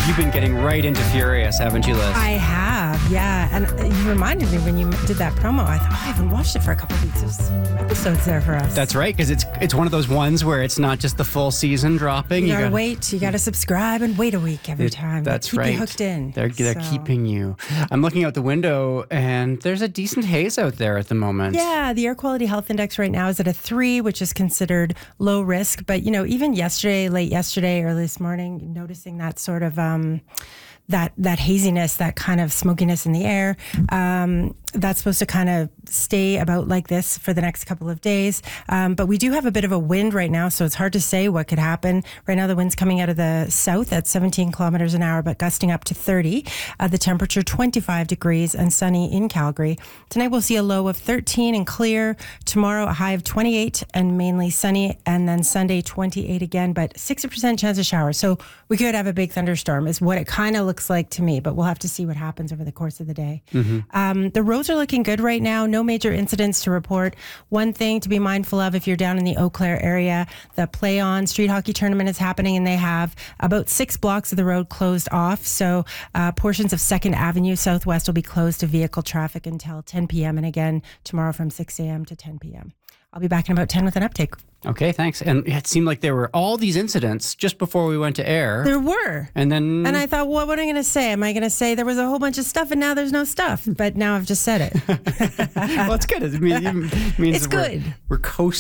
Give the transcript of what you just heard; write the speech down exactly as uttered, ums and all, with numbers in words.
You've been getting right into Furious, haven't you, Liz? I have, yeah. And you reminded me when you did that promo, I thought, oh, I haven't watched it for a couple of weeks. There's some episodes there for us. That's right, because it's it's one of those ones where it's not just the full season dropping. You, You gotta, gotta wait. You gotta subscribe and wait a week every It- time. That's Keep right. you hooked in. They're they're So- keeping you. I'm looking out the window, and there's a decent haze out there at the moment. Yeah, the air quality health index right now is at a three, which is considered low risk. But, you know, even yesterday, late yesterday, early this morning, noticing that sort of um, that that haziness, that kind of smokiness in the air. Um, that's supposed to kind of stay about like this for the next couple of days. Um, but we do have a bit of a wind right now, so it's hard to say what could happen. Right now, the wind's coming out of the south at seventeen kilometers an hour, but gusting up to thirty. Uh, the temperature twenty-five degrees and sunny in Calgary. Tonight, we'll see a low of thirteen and clear. Tomorrow, a high of twenty-eight and mainly sunny. And then Sunday, twenty-eight again, but sixty percent chance of showers. So we could have a big thunderstorm is what it kind of looks like to me, but we'll have to see what happens over the course of the day. Mm-hmm. Um, the roads are looking good right now. No major incidents to report. One thing to be mindful of if you're down in the Eau Claire area, the Play On street hockey tournament is happening, and they have about six blocks of the road closed off. So uh, portions of second Avenue Southwest will be closed to vehicle traffic until ten p.m. and again tomorrow from six a.m. to ten p.m. I'll be back in about ten with an update. Okay, thanks. And it seemed like there were all these incidents just before we went to air. There were. And then... And I thought, well, what am I going to say? Am I going to say there was a whole bunch of stuff and now there's no stuff? But now I've just said it. well, it's good. It means, it means It's that we're, good. we're coasting.